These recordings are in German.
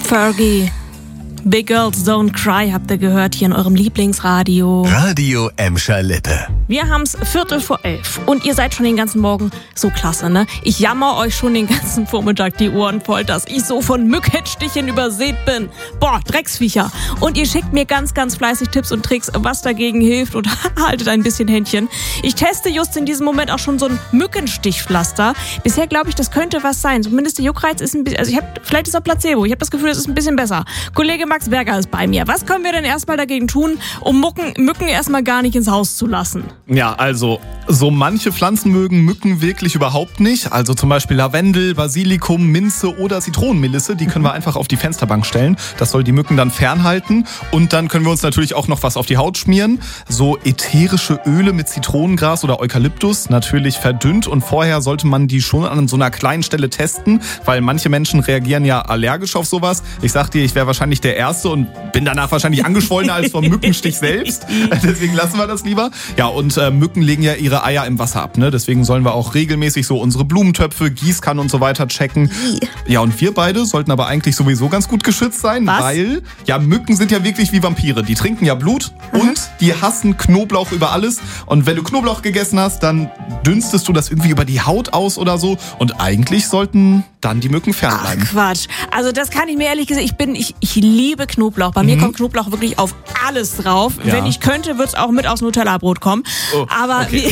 Fergie. Big Girls Don't Cry habt ihr gehört hier in eurem Lieblingsradio. Radio Emscher Lippe. Wir haben's 11:45 und ihr seid schon den ganzen Morgen so klasse, ne? Ich jammer euch schon den ganzen Vormittag die Ohren voll, dass ich so von Mückenstichen übersät bin. Boah, Drecksviecher. Und ihr schickt mir ganz, ganz fleißig Tipps und Tricks, was dagegen hilft und haltet ein bisschen Händchen. Ich teste just in diesem Moment auch schon so ein Mückenstichpflaster. Bisher glaube ich, das könnte was sein. Zumindest der Juckreiz ist ein bisschen, also vielleicht ist es auch Placebo. Ich habe das Gefühl, es ist ein bisschen besser. Kollege Max Berger ist bei mir. Was können wir denn erstmal dagegen tun, um Mücken erstmal gar nicht ins Haus zu lassen? Ja, also so manche Pflanzen mögen Mücken wirklich überhaupt nicht. Also zum Beispiel Lavendel, Basilikum, Minze oder Zitronenmelisse. Die können wir einfach auf die Fensterbank stellen. Das soll die Mücken dann fernhalten. Und dann können wir uns natürlich auch noch was auf die Haut schmieren. So ätherische Öle mit Zitronengras oder Eukalyptus. Natürlich verdünnt. Und vorher sollte man die schon an so einer kleinen Stelle testen. Weil manche Menschen reagieren ja allergisch auf sowas. Ich sag dir, ich wäre wahrscheinlich der Erste und bin danach wahrscheinlich angeschwollener als vom Mückenstich selbst. Deswegen lassen wir das lieber. Ja, und Mücken legen ja ihre Eier im Wasser ab, ne? Deswegen sollen wir auch regelmäßig so unsere Blumentöpfe, Gießkannen und so weiter checken. Ja, und wir beide sollten aber eigentlich sowieso ganz gut geschützt sein, weil ja, Mücken sind ja wirklich wie Vampire. Die trinken ja Blut und die hassen Knoblauch über alles. Und wenn du Knoblauch gegessen hast, dann dünstest du das irgendwie über die Haut aus oder so. Und eigentlich sollten dann die Mücken fernbleiben. Ach Quatsch. Also das kann ich mir ehrlich gesagt, ich liebe Knoblauch. Bei mir kommt Knoblauch wirklich auf alles drauf. Ja. Wenn ich könnte, würde es auch mit aufs Nutella-Brot kommen. Oh, aber okay.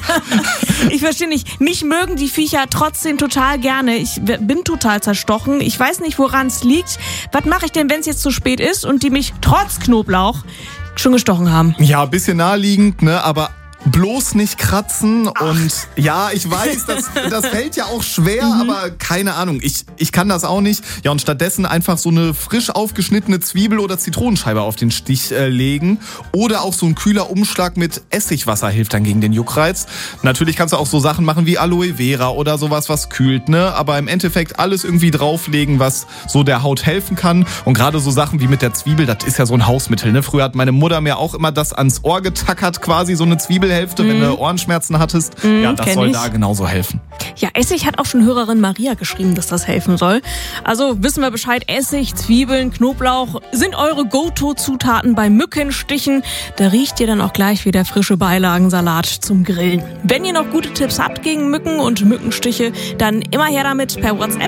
ich verstehe nicht. Mich mögen die Viecher trotzdem total gerne. Ich bin total zerstochen. Ich weiß nicht, woran es liegt. Was mache ich denn, wenn es jetzt zu spät ist und die mich trotz Knoblauch schon gestochen haben? Ja, ein bisschen naheliegend, ne? Aber bloß nicht kratzen. Und ja, ich weiß, das fällt ja auch schwer, aber keine Ahnung, ich kann das auch nicht. Ja, und stattdessen einfach so eine frisch aufgeschnittene Zwiebel oder Zitronenscheibe auf den Stich legen. Oder auch so ein kühler Umschlag mit Essigwasser hilft dann gegen den Juckreiz. Natürlich kannst du auch so Sachen machen wie Aloe Vera oder sowas, was kühlt, ne? Aber im Endeffekt alles irgendwie drauflegen, was so der Haut helfen kann. Und gerade so Sachen wie mit der Zwiebel, das ist ja so ein Hausmittel, ne? Früher hat meine Mutter mir auch immer das ans Ohr getackert, quasi so eine Zwiebelhälfte, wenn du Ohrenschmerzen hattest. Ja, das soll da genauso helfen. Ja, Essig hat auch schon Hörerin Maria geschrieben, dass das helfen soll. Also wissen wir Bescheid, Essig, Zwiebeln, Knoblauch sind eure Go-To-Zutaten bei Mückenstichen. Da riecht ihr dann auch gleich wie der frische Beilagensalat zum Grillen. Wenn ihr noch gute Tipps habt gegen Mücken und Mückenstiche, dann immer her damit per WhatsApp.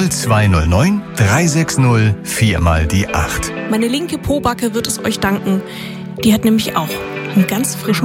0209 360 4x8. Meine linke Pobacke wird es euch danken. Die hat nämlich auch einen ganz frischen